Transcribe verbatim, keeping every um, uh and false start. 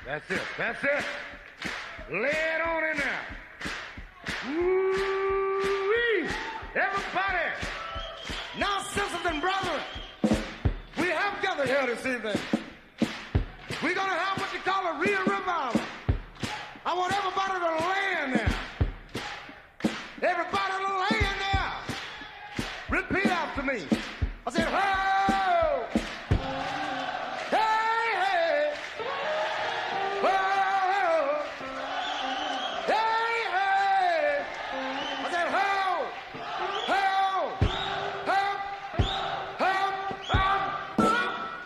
That's it. That's it. Lay it on in there. Woo-wee. Everybody. Now, sisters and brothers, we have gathered here this evening. We're going to have what you call a real revival. I want everybody to lay in there. Everybody to lay in there. Repeat after me. I said, hey!